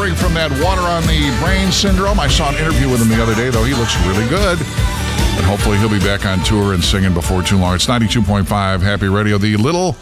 recovering from that water on the brain syndrome. I saw an interview with him the other day, though. He looks really good. And hopefully he'll be back on tour and singing before too long. It's 92.5 Happy Radio. The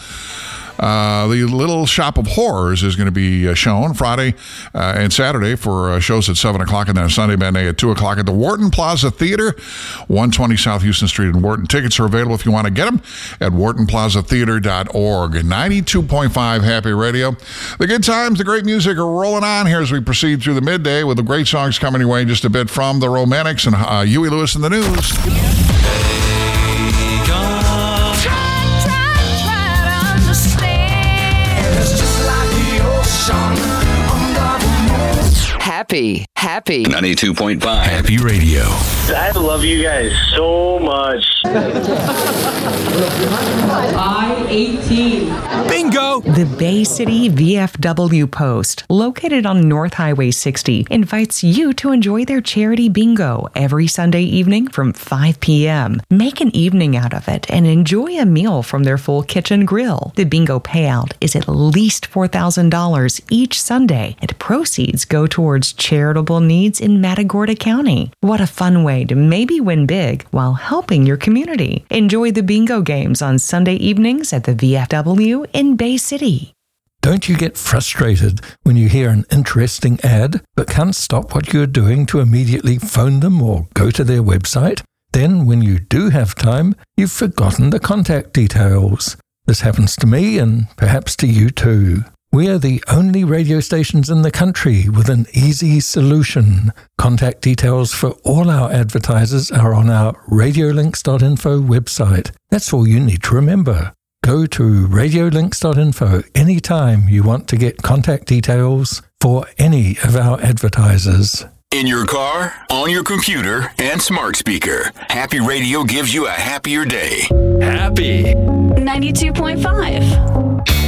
Little Shop of Horrors is going to be shown Friday and Saturday for shows at 7 o'clock and then a Sunday matinee at 2 o'clock at the Wharton Plaza Theater, 120 South Houston Street in Wharton. Tickets are available if you want to get them at whartonplazatheater.org. 92.5 Happy Radio. The good times, the great music are rolling on here as we proceed through the midday with the great songs coming your way in just a bit from the Romantics and Huey Lewis in the News. Happy 92.5 Happy Radio. I love you guys so much. I-18. Bingo! The Bay City VFW Post, located on North Highway 60, invites you to enjoy their charity bingo every Sunday evening from 5 p.m. Make an evening out of it and enjoy a meal from their full kitchen grill. The bingo payout is at least $4,000 each Sunday, and proceeds go towards charitable needs in Matagorda County. What a fun way to maybe win big while helping your community. Enjoy the bingo games on Sunday evenings at the VFW in Bay City. Don't you get frustrated when you hear an interesting ad but can't stop what you're doing to immediately phone them or go to their website? Then, when you do have time, you've forgotten the contact details. This happens to me and perhaps to you too. We are the only radio stations in the country with an easy solution. Contact details for all our advertisers are on our radiolinks.info website. That's all you need to remember. Go to radiolinks.info anytime you want to get contact details for any of our advertisers. In your car, on your computer, and smart speaker, Happy Radio gives you a happier day. Happy 92.5.